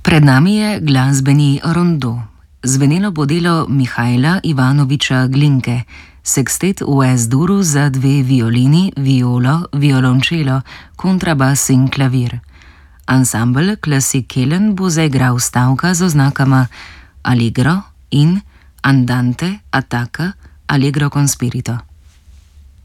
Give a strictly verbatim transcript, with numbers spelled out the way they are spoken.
Pred nami je glasbeni rondo. Zvenelo bo delo Mihajla Ivanoviča Glinke, sekstet v es-duru za dve violini, violo, violončelo, kontrabas in klavir. Ansambel Classic Kelen bo zaigral stavka z oznakama Allegro in Andante, Attacca, Allegro con spirito.